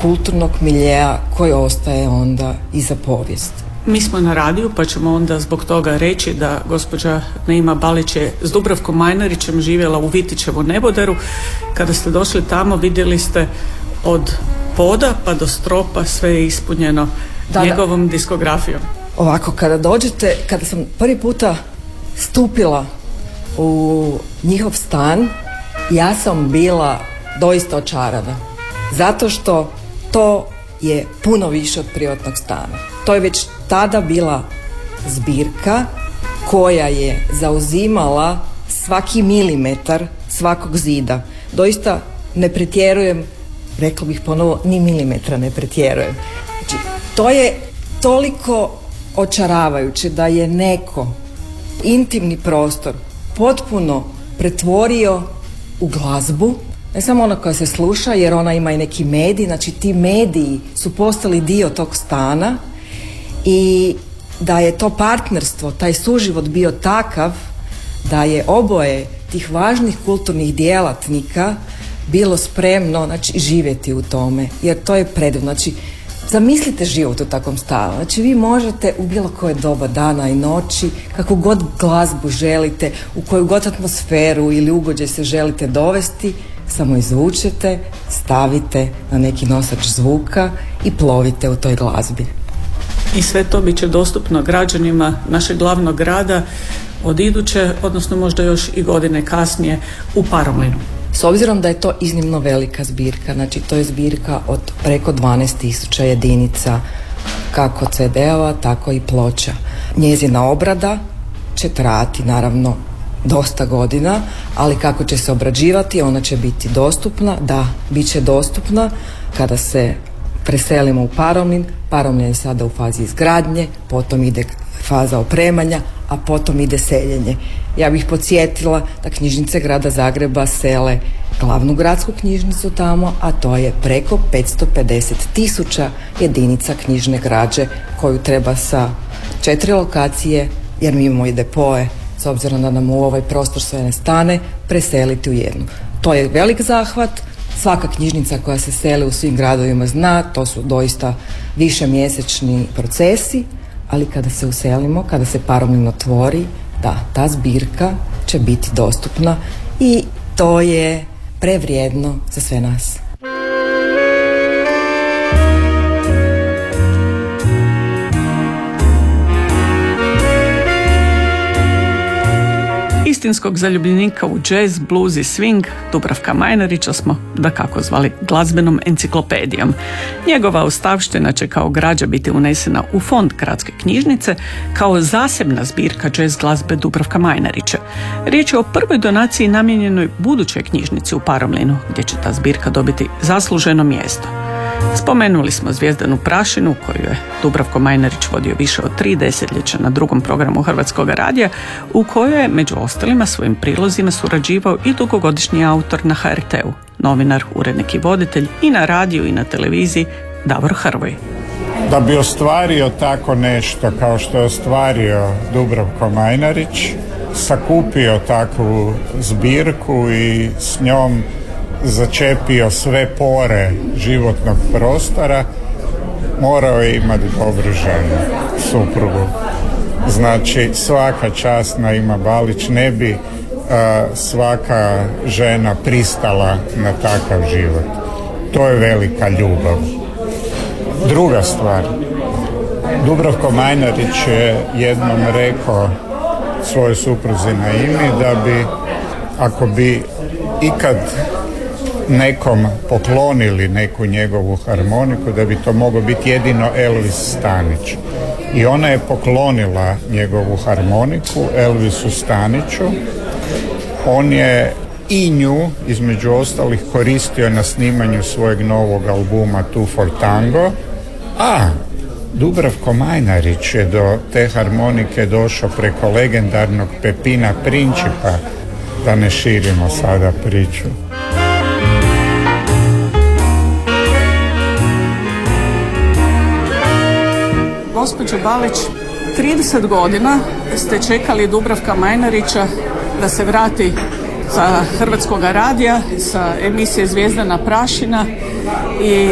kulturnog miljeja koji ostaje onda i za povijest. Mi smo na radiju, pa ćemo onda zbog toga reći da gospođa Naima Balić je s Dubravkom Majnarićem živjela u Vitićevu neboderu. Kada ste došli tamo, vidjeli ste od poda pa do stropa sve je ispunjeno njegovom diskografijom. Ovako, kada sam prvi puta stupila u njihov stan, ja sam bila doista očarana. Zato što to je puno više od privatnog stana. To je već tada bila zbirka koja je zauzimala svaki milimetar svakog zida. Doista ne pretjerujem, rekla bih ponovo, ni milimetra ne pretjerujem. Znači, to je toliko očaravajuće da je neko intimni prostor potpuno pretvorio u glazbu, ne samo ona koja se sluša, jer ona ima i neki medij, znači ti mediji su postali dio tog stana i da je to partnerstvo, taj suživot bio takav da je oboje tih važnih kulturnih djelatnika bilo spremno, znači, živjeti u tome, jer to je predivno. Znači, zamislite život u takvom stanu. Znači, vi možete u bilo koje doba dana i noći, kako god glazbu želite, u koju god atmosferu ili ugođaj se želite dovesti, samo izvučete, stavite na neki nosač zvuka i plovite u toj glazbi. I sve to bit će dostupno građanima našeg glavnog grada od iduće, odnosno možda još i godine kasnije, u Paromlinu. S obzirom da je to iznimno velika zbirka, znači to je zbirka od preko 12.000 jedinica, kako CD-ova, tako i ploča. Njezina obrada će trajati naravno dosta godina, ali kako će se obrađivati, ona će biti dostupna, bit će dostupna kada se preselimo u Paromlin. Paromlin je sada u fazi izgradnje, potom ide faza opremanja, a potom ide seljenje. Ja bih podsjetila da knjižnice grada Zagreba sele glavnu gradsku knjižnicu tamo, a to je preko 550.000 jedinica knjižne građe koju treba sa 4 lokacije, jer mi imamo i depoje, s obzirom da nam u ovaj prostor sve ne stane, preseliti u jednu. To je velik zahvat. Svaka knjižnica koja se seli u svim gradovima zna, to su doista višemjesečni procesi, ali kada se uselimo, kada se Paromlin otvori, ta zbirka će biti dostupna i to je prevrijedno za sve nas. Istinskog zaljubljenika u jazz, blues i swing Dubravka Majnarića smo dakako zvali glazbenom enciklopedijom. Njegova ostavština će kao građa biti unesena u fond gradske knjižnice kao zasebna zbirka jazz glazbe Dubravka Majnarića. Riječ je o prvoj donaciji namijenjenoj budućoj knjižnici u Paromlinu, gdje će ta zbirka dobiti zasluženo mjesto. Spomenuli smo Zvijezdanu prašinu koju je Dubravko Majnarić vodio više od 3 desetljeća na drugom programu Hrvatskog radija, u kojoj je među ostalima svojim prilozima surađivao i dugogodišnji autor na HRT-u, novinar, urednik i voditelj i na radiju i na televiziji Davor Hrvoj. Da bi ostvario tako nešto kao što je ostvario Dubravko Majnarić, sakupio takvu zbirku i s njom začepio sve pore životnog prostora, morao je imati dobru ženu, suprugu. Znači, svaka čast Naima Balić, ne bi svaka žena pristala na takav život. To je velika ljubav. Druga stvar, Dubravko Majnarić je jednom rekao svojoj supruzi Naimi da bi, ako bi ikad nekom poklonili neku njegovu harmoniku, da bi to mogao biti jedino Elvis Stanić. I ona je poklonila njegovu harmoniku Elvisu Staniću. On je i nju, između ostalih, koristio na snimanju svojeg novog albuma Two for Tango, a Dubravko Majnarić je do te harmonike došao preko legendarnog Pepina Principa, da ne širimo sada priču. Gospođo Balić, 30 godina ste čekali Dubravka Majnarića da se vrati sa Hrvatskog radija, sa emisije Zvijezdana prašina, i